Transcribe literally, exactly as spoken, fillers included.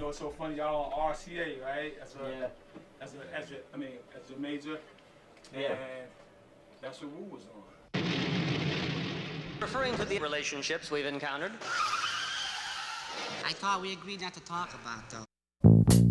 know, it's so funny. Y'all on R C A, right? As a, yeah. as a, as a, I mean, as a major. Yeah. And that's what Wu was on. Referring to the relationships we've encountered. I thought we agreed not to talk about those.